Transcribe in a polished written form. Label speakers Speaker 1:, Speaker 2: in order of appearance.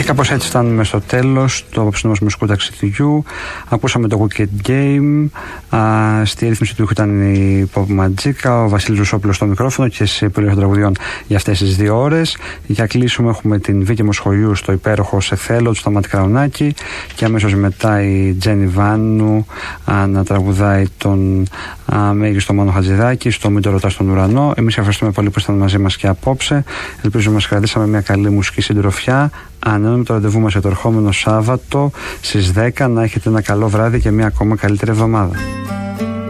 Speaker 1: κάπως έτσι φτάνουμε στο τέλος του απόψινου μας μουσικού ταξιδιού. Ακούσαμε το Wicked Game. Στη ρύθμιση του ήχου ήταν η Pop Magica, ο Βασίλης Ρουσόπουλος στο μικρόφωνο και σε επιλογή των τραγουδιών για αυτές τις 2 ώρες. Για κλείσουμε έχουμε την Βίκη Μοσχολιού στο υπέροχο Σε Θέλω του Σταμάτη Καραουνάκη και αμέσως μετά η Τζένι Βάνου να τραγουδάει τον μέγιστο Μάνο Χατζηδάκη στο Μην το ρωτάς στον ουρανό. Εμείς ευχαριστούμε πολύ που ήσταν μαζί μας και απόψε. Ελπίζω μας κρατήσαμε μια καλή μουσική συντροφιά. Ανανεώνουμε το ραντεβού μας για το ερχόμενο Σάββατο στις 10. Να έχετε ένα καλό βράδυ και μια ακόμα καλύτερη εβδομάδα.